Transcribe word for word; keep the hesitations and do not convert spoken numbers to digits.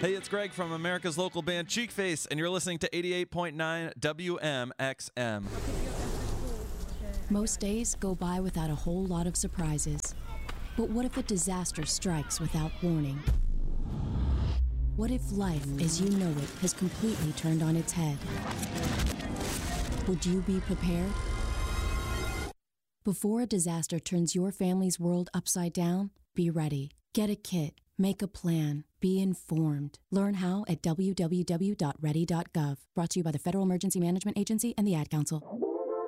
Hey, it's Greg from America's local band Cheekface, and you're listening to eighty-eight point nine W M X M. Most days go by without a whole lot of surprises. But what if a disaster strikes without warning? What if life, as you know it, has completely turned on its head? Would you be prepared? Before a disaster turns your family's world upside down, be ready. Get a kit. Make a plan. Be informed. Learn how at w w w dot ready dot gov. Brought to you by the Federal Emergency Management Agency and the Ad Council.